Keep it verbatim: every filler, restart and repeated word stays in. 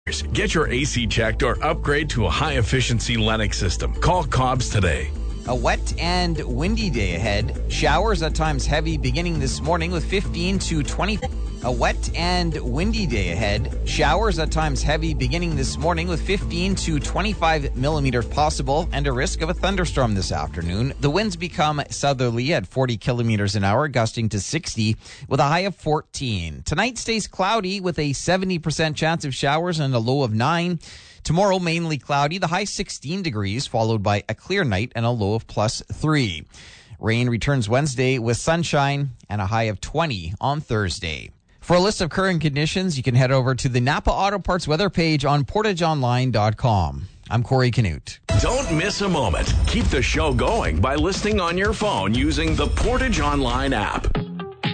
Get your A C checked or upgrade to a high-efficiency Lennox system. Call Cobbs today. A wet and windy day ahead. Showers at times heavy beginning this morning with fifteen to twenty. A wet and windy day ahead. Showers at times heavy beginning this morning with fifteen to twenty-five millimeters possible and a risk of a thunderstorm this afternoon. The winds become southerly at forty kilometers an hour, gusting to sixty with a high of fourteen. Tonight stays cloudy with a seventy percent chance of showers and a low of nine. Tomorrow, mainly cloudy, the high sixteen degrees, followed by a clear night and a low of plus three. Rain returns Wednesday with sunshine and a high of twenty on Thursday. For a list of current conditions, you can head over to the Napa Auto Parts weather page on portage online dot com. I'm Corey Canute. Don't miss a moment. Keep the show going by listening on your phone using the Portage Online app.